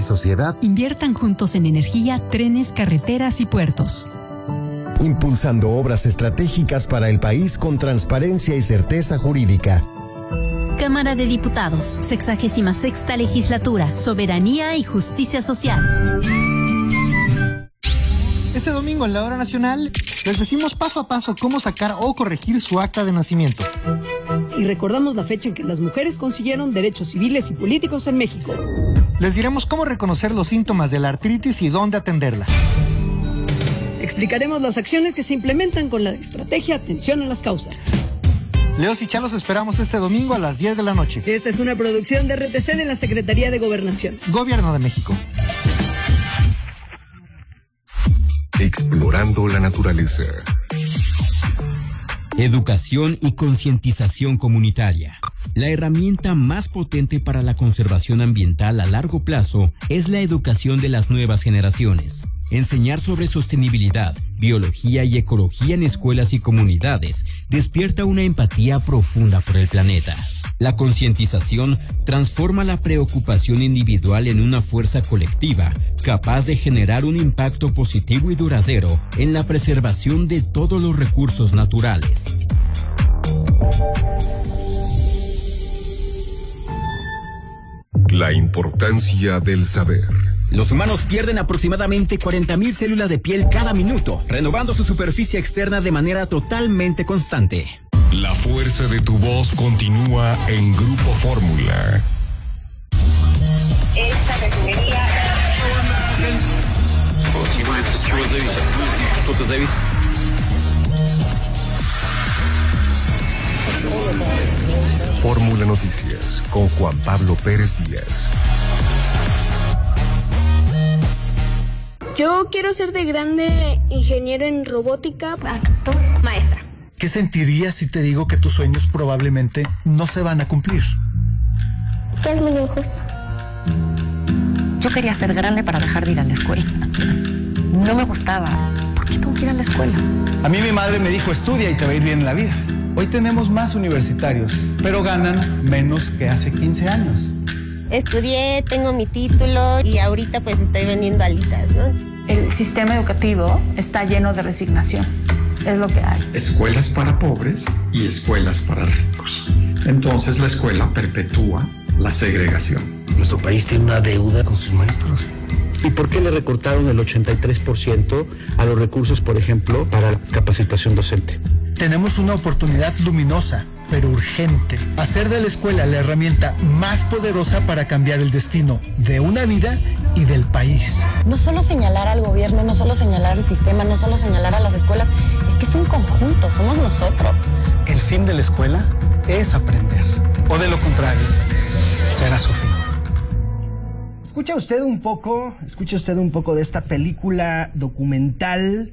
sociedad. Inviertan juntos en energía, trenes, carreteras y puertos. Impulsando obras estratégicas para el país con transparencia y certeza jurídica. Cámara de Diputados, 66ª Legislatura, Soberanía y Justicia Social. Este domingo en la Hora Nacional les decimos paso a paso cómo sacar o corregir su acta de nacimiento. Y recordamos la fecha en que las mujeres consiguieron derechos civiles y políticos en México. Les diremos cómo reconocer los síntomas de la artritis y dónde atenderla. Explicaremos las acciones que se implementan con la estrategia Atención a las Causas. Leos y Chá los esperamos este domingo a las 10 de la noche. Esta es una producción de RTC de la Secretaría de Gobernación. Gobierno de México. Explorando la naturaleza. Educación y concientización comunitaria. La herramienta más potente para la conservación ambiental a largo plazo es la educación de las nuevas generaciones. Enseñar sobre sostenibilidad, biología y ecología en escuelas y comunidades despierta una empatía profunda por el planeta. La concientización transforma la preocupación individual en una fuerza colectiva, capaz de generar un impacto positivo y duradero en la preservación de todos los recursos naturales. La importancia del saber. Los humanos pierden aproximadamente 40.000 células de piel cada minuto, renovando su superficie externa de manera totalmente constante. La fuerza de tu voz continúa en Grupo Fórmula. Esta refinería... Fórmula Noticias con Juan Pablo Pérez Díaz. Yo quiero ser de grande ingeniero en robótica, maestra. ¿Qué sentirías si te digo que tus sueños probablemente no se van a cumplir? Que es muy injusto. Yo quería ser grande para dejar de ir a la escuela. No me gustaba. ¿Por qué tengo que ir a la escuela? A mí mi madre me dijo, estudia y te va a ir bien en la vida. Hoy tenemos más universitarios, pero ganan menos que hace 15 años. Estudié, tengo mi título y ahorita pues estoy vendiendo alitas, ¿no? El sistema educativo está lleno de resignación, es lo que hay. Escuelas para pobres y escuelas para ricos. Entonces la escuela perpetúa la segregación. Nuestro país tiene una deuda con sus maestros. ¿Y por qué le recortaron el 83% a los recursos, por ejemplo, para la capacitación docente? Tenemos una oportunidad luminosa, pero urgente. Hacer de la escuela la herramienta más poderosa para cambiar el destino de una vida y del país. No solo señalar al gobierno, no solo señalar al sistema, no solo señalar a las escuelas, es que es un conjunto, somos nosotros. El fin de la escuela es aprender, o de lo contrario, será su fin. Escucha usted un poco de esta película documental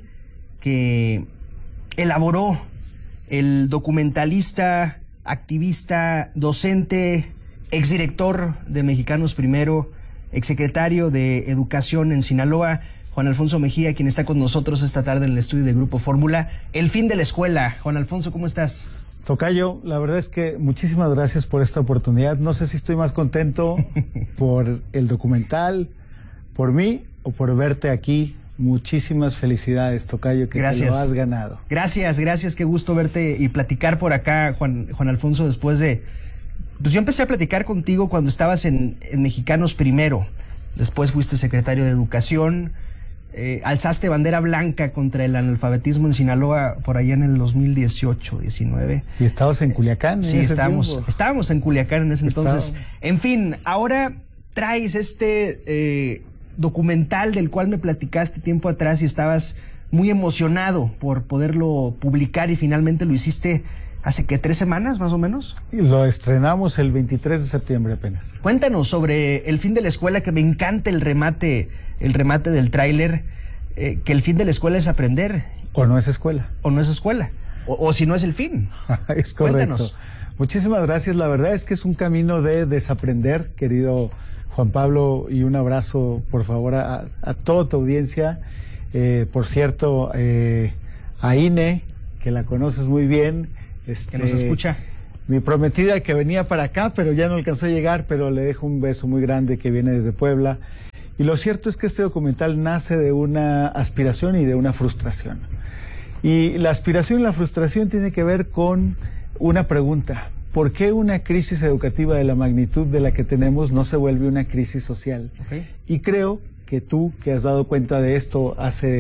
que elaboró el documentalista, activista, docente, exdirector de Mexicanos Primero, exsecretario de Educación en Sinaloa, Juan Alfonso Mejía, quien está con nosotros esta tarde en el estudio de Grupo Fórmula. El fin de la escuela. Juan Alfonso, ¿cómo estás? Tocayo, la verdad es que muchísimas gracias por esta oportunidad. No sé si estoy más contento por el documental, por mí o por verte aquí. Muchísimas felicidades, Tocayo, que gracias. Te lo has ganado. Gracias, qué gusto verte y platicar por acá, Juan Alfonso, después de... Pues yo empecé a platicar contigo cuando estabas en Mexicanos Primero, después fuiste secretario de Educación, alzaste bandera blanca contra el analfabetismo en Sinaloa por allá en el 2018, 19. ¿Y estabas en Culiacán? Sí, estábamos en Culiacán en ese entonces. En fin, ahora traes este... documental del cual me platicaste tiempo atrás y estabas muy emocionado por poderlo publicar y finalmente lo hiciste hace ¿qué? 3 semanas más o menos. Lo estrenamos el 23 de septiembre apenas. Cuéntanos sobre el fin de la escuela, que me encanta el remate del tráiler, que el fin de la escuela es aprender. O no es escuela. O si no es el fin. Es correcto. Cuéntanos. Muchísimas gracias. La verdad es que es un camino de desaprender, querido Juan Pablo, y un abrazo, por favor, a toda tu audiencia. Por cierto, a Ine, que la conoces muy bien. Que nos escucha. Mi prometida que venía para acá, pero ya no alcanzó a llegar, pero le dejo un beso muy grande que viene desde Puebla. Y lo cierto es que este documental nace de una aspiración y de una frustración. Y la aspiración y la frustración tiene que ver con una pregunta: ¿por qué una crisis educativa de la magnitud de la que tenemos no se vuelve una crisis social? Okay. Y creo que tú, que has dado cuenta de esto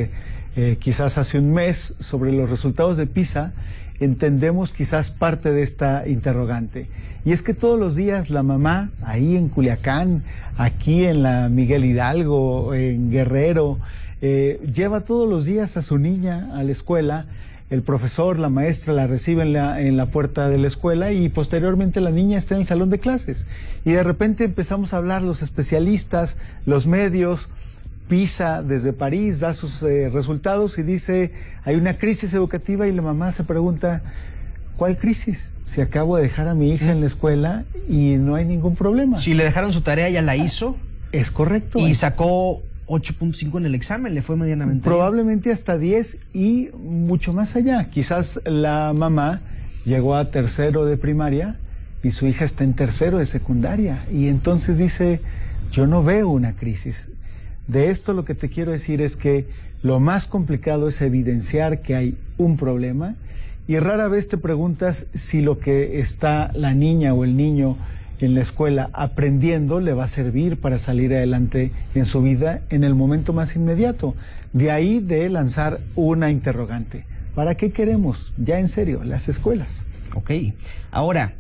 quizás hace un mes, sobre los resultados de PISA, entendemos quizás parte de esta interrogante. Y es que todos los días la mamá, ahí en Culiacán, aquí en la Miguel Hidalgo, en Guerrero, lleva todos los días a su niña a la escuela. El profesor, la maestra la recibe en la puerta de la escuela y posteriormente la niña está en el salón de clases. Y de repente empezamos a hablar los especialistas, los medios. PISA desde París da sus resultados y dice: hay una crisis educativa, y la mamá se pregunta: ¿cuál crisis? Si acabo de dejar a mi hija en la escuela y no hay ningún problema. Si le dejaron su tarea, ya la hizo. Es correcto. Y sacó 8.5 en el examen, le fue medianamente probablemente bien. Hasta 10 y mucho más allá. Quizás la mamá llegó a tercero de primaria y su hija está en tercero de secundaria, y entonces dice: yo no veo una crisis. De esto lo que te quiero decir es que lo más complicado es evidenciar que hay un problema, y rara vez te preguntas si lo que está la niña o el niño en la escuela aprendiendo le va a servir para salir adelante en su vida en el momento más inmediato. De ahí de lanzar una interrogante: ¿para qué queremos, ya en serio, las escuelas? Ok, ahora,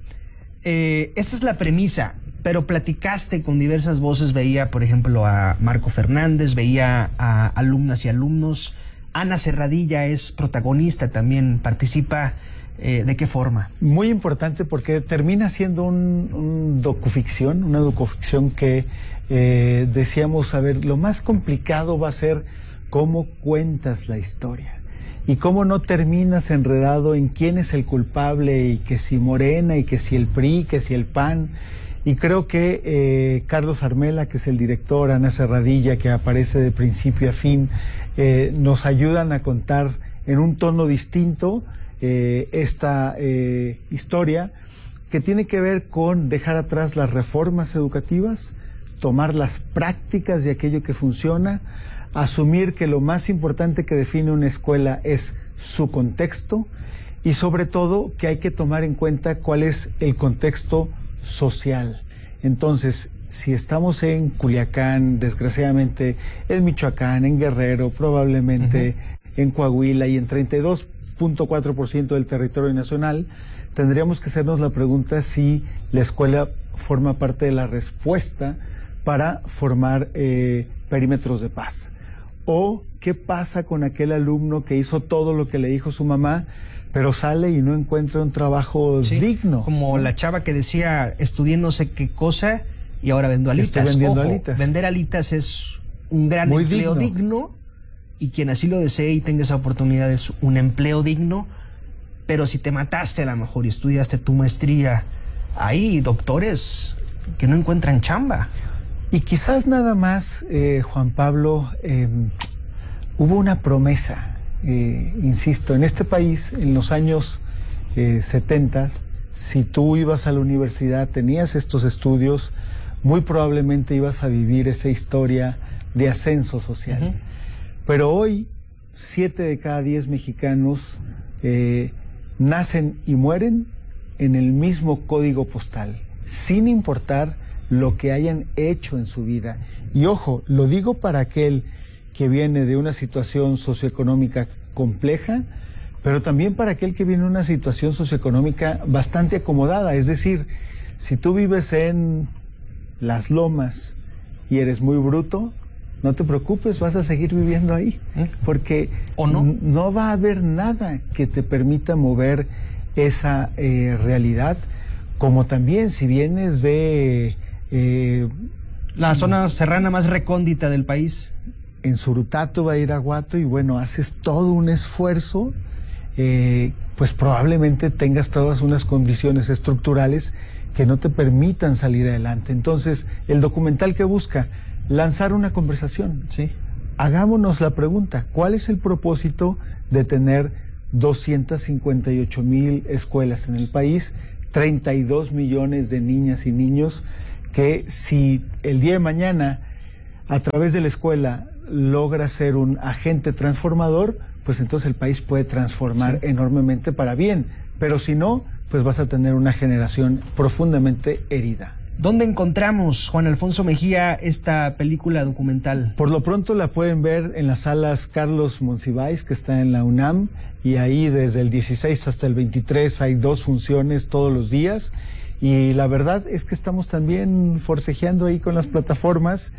esta es la premisa, pero platicaste con diversas voces. Veía, por ejemplo, a Marco Fernández, veía a alumnas y alumnos. Ana Serradilla es protagonista también, participa. ¿De qué forma? Muy importante, porque termina siendo una docuficción que decíamos, a ver, lo más complicado va a ser cómo cuentas la historia y cómo no terminas enredado en quién es el culpable, y que si Morena, y que si el PRI, que si el PAN. Y creo que Carlos Armela, que es el director, Ana Serradilla, que aparece de principio a fin, nos ayudan a contar en un tono distinto esta historia, que tiene que ver con dejar atrás las reformas educativas, tomar las prácticas de aquello que funciona, asumir que lo más importante que define una escuela es su contexto, y sobre todo que hay que tomar en cuenta cuál es el contexto social. Entonces, si estamos en Culiacán, desgraciadamente en Michoacán, en Guerrero, probablemente en Coahuila y en 32.4% del territorio nacional, tendríamos que hacernos la pregunta si la escuela forma parte de la respuesta para formar perímetros de paz. O qué pasa con aquel alumno que hizo todo lo que le dijo su mamá, pero sale y no encuentra un trabajo digno. Como la chava que decía: estudié no sé qué cosa y ahora vendo alitas. Estoy vendiendo alitas. Vender alitas es un gran muy empleo digno, y quien así lo desee y tenga esa oportunidad es un empleo digno. Pero si te mataste a lo mejor y estudiaste tu maestría, hay doctores que no encuentran chamba. Y quizás nada más, Juan Pablo, hubo una promesa. Insisto, en este país, en los años 70, si tú ibas a la universidad, tenías estos estudios, muy probablemente ibas a vivir esa historia de ascenso social. Pero hoy, 7 de cada 10 mexicanos nacen y mueren en el mismo código postal, sin importar lo que hayan hecho en su vida. Y ojo, lo digo para aquel que viene de una situación socioeconómica compleja, pero también para aquel que viene de una situación socioeconómica bastante acomodada. Es decir, si tú vives en Las Lomas y eres muy bruto, no te preocupes, vas a seguir viviendo ahí, porque no va a haber nada que te permita mover esa realidad. Como también si vienes de la zona serrana más recóndita del país, en Surutato, Badiraguato, y bueno, haces todo un esfuerzo, pues probablemente tengas todas unas condiciones estructurales que no te permitan salir adelante. Entonces, el documental que busca lanzar una conversación. Sí. Hagámonos la pregunta: ¿cuál es el propósito de tener 258,000 escuelas en el país, 32 millones de niñas y niños, que si el día de mañana a través de la escuela logra ser un agente transformador, pues entonces el país puede transformar enormemente para bien. Pero si no, pues vas a tener una generación profundamente herida. ¿Dónde encontramos, Juan Alfonso Mejía, esta película documental? Por lo pronto la pueden ver en las salas Carlos Monsiváis, que está en la UNAM, y ahí desde el 16 hasta el 23 hay 2 funciones todos los días. Y la verdad es que estamos también forcejeando ahí con las plataformas,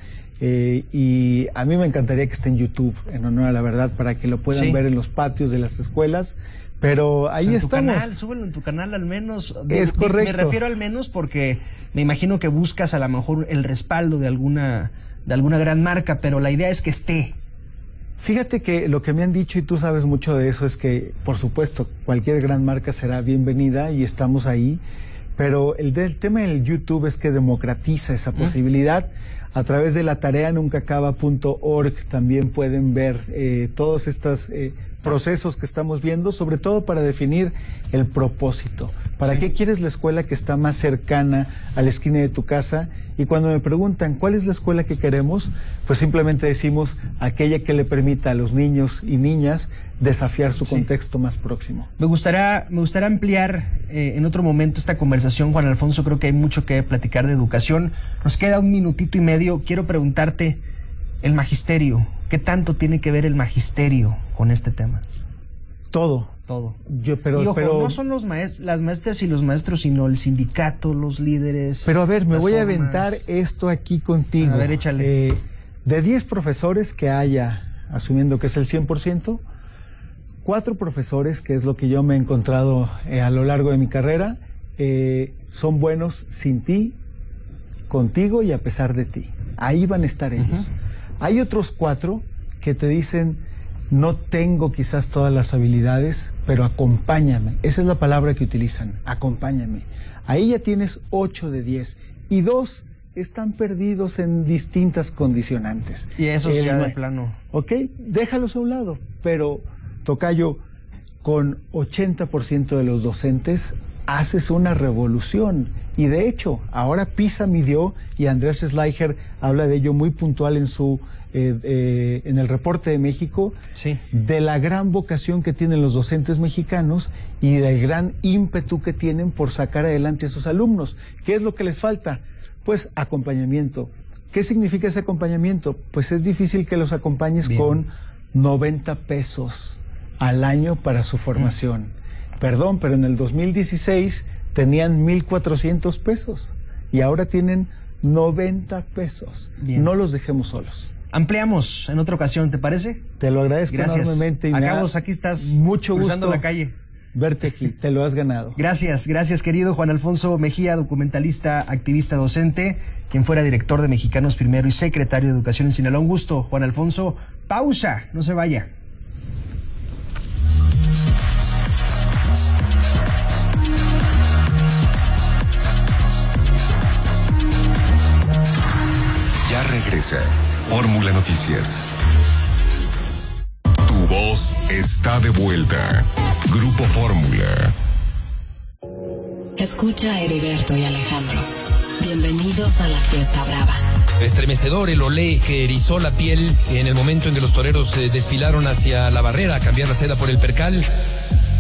y a mí me encantaría que esté en YouTube, en honor a la verdad, para que lo puedan ver en los patios de las escuelas. Pero ahí en estamos. Tu canal, súbelo en tu canal al menos. Es correcto. Me refiero al menos porque me imagino que buscas a lo mejor el respaldo de alguna gran marca, pero la idea es que esté. Fíjate que lo que me han dicho, y tú sabes mucho de eso, es que, por supuesto, cualquier gran marca será bienvenida y estamos ahí, pero el tema del YouTube es que democratiza esa posibilidad. A través de la tareanuncacaba.org también pueden ver todos estos procesos que estamos viendo, sobre todo para definir el propósito. ¿Para qué quieres la escuela que está más cercana a la esquina de tu casa? Y cuando me preguntan cuál es la escuela que queremos, pues simplemente decimos aquella que le permita a los niños y niñas desafiar su contexto más próximo. Me gustaría ampliar en otro momento esta conversación, Juan Alfonso. Creo que hay mucho que platicar de educación. Nos queda 1 minutito y medio. Quiero preguntarte, el magisterio, ¿qué tanto tiene que ver el magisterio con este tema? Todo. Pero no son las maestras y los maestros, sino el sindicato, los líderes. Pero a ver, me voy a aventar esto aquí contigo. A ver, échale. De 10 profesores que haya, asumiendo que es el 100%, 4 profesores, que es lo que yo me he encontrado a lo largo de mi carrera, son buenos sin ti, contigo y a pesar de ti. Ahí van a estar ellos. Hay otros 4 que te dicen: no tengo quizás todas las habilidades, pero acompáñame. Esa es la palabra que utilizan, acompáñame. Ahí ya tienes 8 de 10. Y 2 están perdidos en distintas condicionantes. Y eso ya de plano. Ok, déjalos a un lado. Pero, tocayo, con 80% de los docentes haces una revolución. Y de hecho, ahora PISA midió, y Andrés Schleicher habla de ello muy puntual en su en el reporte de México, de la gran vocación que tienen los docentes mexicanos y del gran ímpetu que tienen por sacar adelante a sus alumnos. ¿Qué es lo que les falta? Pues acompañamiento. ¿Qué significa ese acompañamiento? Pues es difícil que los acompañes con 90 pesos al año para su formación. Perdón, pero en el 2016 tenían 1,400 pesos y ahora tienen 90 pesos. No los dejemos solos. Ampliamos en otra ocasión, ¿te parece? Te lo agradezco enormemente. Y Acabos, aquí estás mucho cruzando gusto la calle. Verte aquí, te lo has ganado. Gracias querido Juan Alfonso Mejía, documentalista, activista, docente, quien fuera director de Mexicanos Primero y secretario de Educación en Sinaloa. Un gusto, Juan Alfonso. Pausa, no se vaya. Ya regresa Fórmula Noticias. Tu voz está de vuelta. Grupo Fórmula. Escucha a Heriberto y Alejandro. Bienvenidos a la fiesta brava. Estremecedor el olé que erizó la piel en el momento en que los toreros desfilaron hacia la barrera a cambiar la seda por el percal.